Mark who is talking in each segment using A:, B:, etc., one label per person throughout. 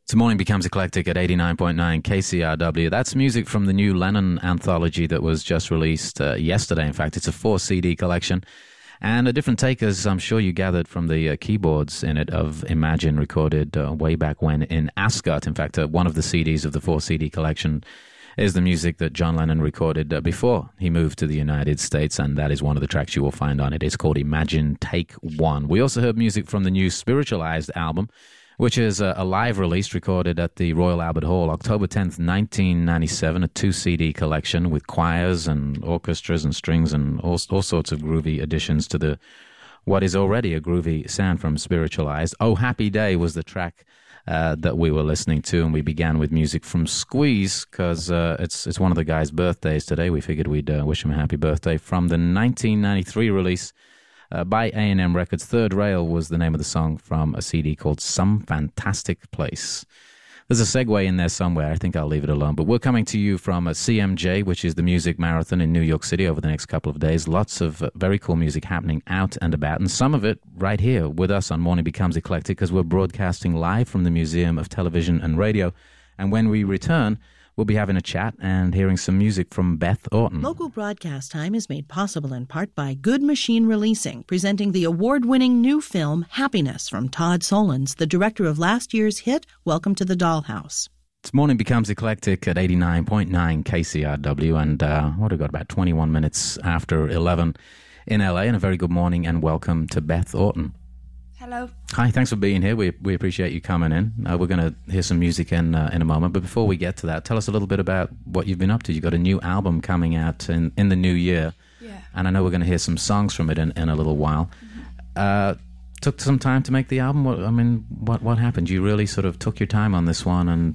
A: Morning Becomes Eclectic at 89.9 KCRW. That's music from the new Lennon anthology that was just released yesterday. In fact, it's a 4 CD collection. And a different take, as I'm sure you gathered from the keyboards in it, of Imagine, recorded way back when in Ascot. In fact, one of the CDs of the 4 CD collection is the music that John Lennon recorded before he moved to the United States, and that is one of the tracks you will find on it. It's called Imagine Take 1. We also heard music from the new Spiritualized album, which is a live release recorded at the Royal Albert Hall, October 10th, 1997, a 2 CD collection with choirs and orchestras and strings and all sorts of groovy additions to what is already a groovy sound from Spiritualized. Oh Happy Day was the track that we were listening to, and we began with music from Squeeze because it's one of the guys' birthdays today. We figured we'd wish him a happy birthday. From the 1993 release by A&M Records, Third Rail was the name of the song from a CD called Some Fantastic Place. There's a segue in there somewhere. I think I'll leave it alone. But we're coming to you from CMJ, which is the music marathon in New York City over the next couple of days. Lots of very cool music happening out and about, and some of it right here with us on Morning Becomes Eclectic, because we're broadcasting live from the Museum of Television and Radio. And when we return, we'll be having a chat and hearing some music from Beth Orton.
B: Local broadcast time is made possible in part by Good Machine Releasing, presenting the award-winning new film Happiness from Todd Solondz, the director of last year's hit Welcome to the Dollhouse.
A: It's Morning Becomes Eclectic at 89.9 KCRW, and what have we got, about 21 minutes after 11 in LA, and a very good morning and welcome to Beth Orton.
C: Hello.
A: Hi, thanks for being here. We appreciate you coming in. We're going to hear some music in a moment, but before we get to that, tell us a little bit about what you've been up to. You've got a new album coming out in the new year, and I know we're going to hear some songs from it in a little while. Mm-hmm. Took some time to make the album. What happened? You really sort of took your time on this one, and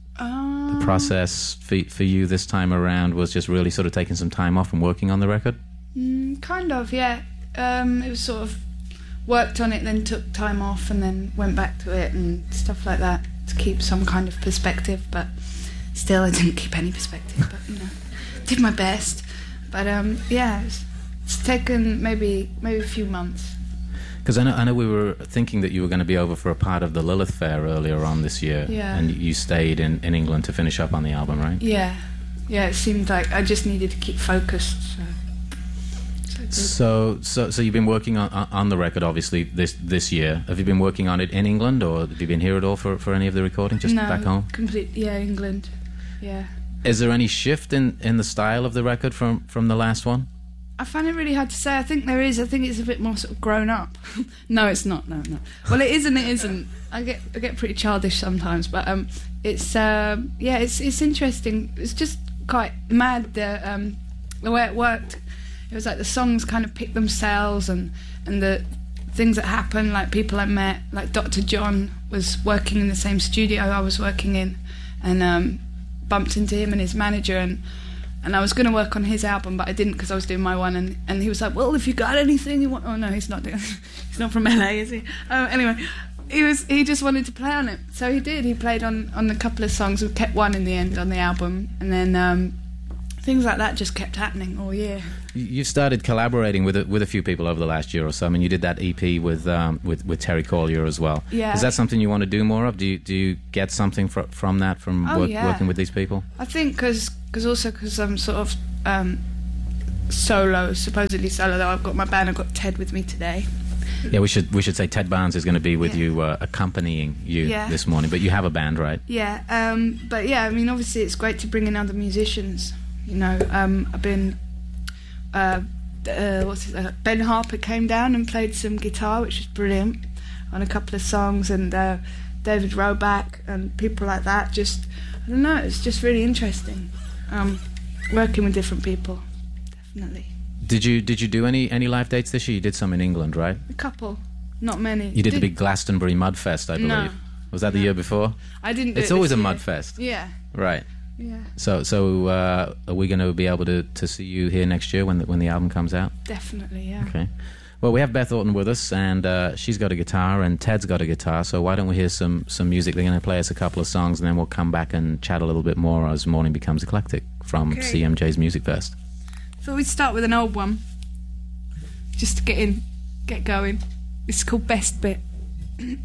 A: the process for you this time around was just really sort of taking some time off and working on the record?
C: Kind of, yeah. It was sort of worked on it, then took time off, and then went back to it and stuff like that to keep some kind of perspective. But still, I didn't keep any perspective. But did my best. But it's taken maybe a few months.
A: Because I know we were thinking that you were going to be over for a part of the Lilith Fair earlier on this year, and you stayed in England to finish up on the album, right? Yeah.
C: It seemed like I just needed to keep focused.
A: So you've been working on the record, obviously, this year. Have you been working on it in England, or have you been here at all for any of the recording, just back home?
C: England, yeah.
A: Is there any shift in the style of the record from the last one?
C: I find it really hard to say. I think there is. I think it's a bit more sort of grown up. No, it's not. No. Well, it is and it isn't. I get pretty childish sometimes, but it's interesting. It's just quite mad the way it worked. It was like the songs kind of picked themselves, and the things that happened, like people I met, like Dr. John was working in the same studio I was working in, and bumped into him and his manager, and I was going to work on his album, but I didn't because I was doing my one, and he was like, well, if you got anything you want... Oh, no, he's not doing... He's not from LA, is he? Anyway, he just wanted to play on it, so he did. He played on a couple of songs. We kept one in the end on the album, and then things like that just kept happening all year.
A: You started collaborating with a few people over the last year or so. I mean, you did that EP with Terry Collier as well.
C: Yeah.
A: Is that something you want to do more of? Do you get something from that, working with these people?
C: I think because I'm sort of supposedly solo, though I've got my band. I've got Ted with me today.
A: Yeah, we should say Ted Barnes is going to be with you, accompanying you this morning. But you have a band, right?
C: Yeah. But yeah, I mean, obviously it's great to bring in other musicians. You know, I've been... Ben Harper came down and played some guitar, which was brilliant, on a couple of songs, and David Roback and people like that. Just, I don't know, it's just really interesting working with different people, definitely.
A: Did you do any live dates this year? You did some in England, right?
C: A couple, not many.
A: You did the big Glastonbury Mudfest, I believe.
C: No.
A: Was that the year before?
C: I didn't do
A: It's
C: it
A: always
C: this
A: a
C: year.
A: Mudfest.
C: Yeah.
A: Right.
C: Yeah.
A: So are we going to be able to see you here next year when the album comes out?
C: Definitely, yeah.
A: Okay. Well, we have Beth Orton with us, and she's got a guitar, and Ted's got a guitar, so why don't we hear some music? They're going to play us a couple of songs, and then we'll come back and chat a little bit more as Morning Becomes Eclectic from CMJ's Music Fest.
C: Thought we'd start with an old one, just to get going. This is called Best Bit.